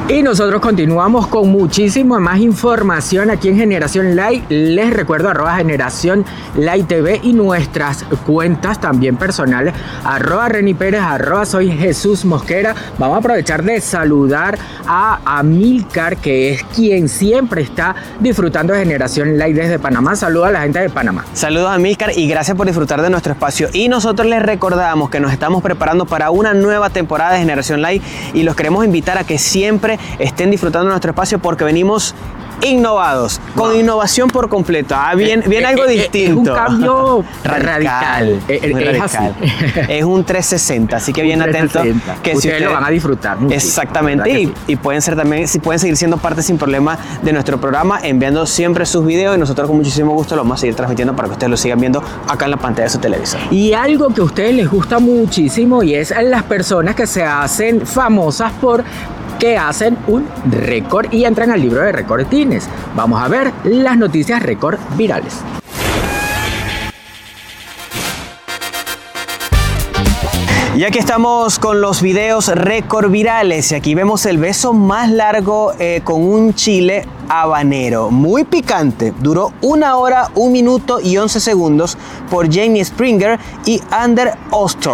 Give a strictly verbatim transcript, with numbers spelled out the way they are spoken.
Y nosotros continuamos con muchísimo más información aquí en Generación Live. Les recuerdo arroba Generación Live T V y nuestras cuentas también personales, arroba Reni Pérez, arroba Soy Jesús Mosquera. Vamos a aprovechar de saludar a Amilcar, que es quien siempre está disfrutando de Generación Live desde Panamá. Saludos a la gente de Panamá. Saludos a Amilcar y gracias por disfrutar de nuestro espacio. Y nosotros les recordamos que nos estamos preparando para una nueva temporada de Generación Live y los queremos invitar a que siempre estén disfrutando de nuestro espacio porque venimos innovados, con wow. innovación por completo. Ah, bien, bien eh, algo eh, distinto. Es un cambio radical. radical. Es, es radical. Es un trescientos sesenta, así que bien atento. Que ustedes, si ustedes lo van a disfrutar muchísimo. Exactamente. Y, sí. y pueden ser también, si pueden seguir siendo parte sin problema de nuestro programa, enviando siempre sus videos y nosotros con muchísimo gusto los vamos a seguir transmitiendo para que ustedes lo sigan viendo acá en la pantalla de su televisor. Y algo que a ustedes les gusta muchísimo y es las personas que se hacen famosas por que hacen un récord y entran al libro de récord Guinness. Vamos a ver las noticias récord virales. Y aquí estamos con los videos récord virales y aquí vemos el beso más largo eh, con un chile habanero, muy picante. Duró una hora, un minuto y once segundos por Jamie Springer y Ander Ostor.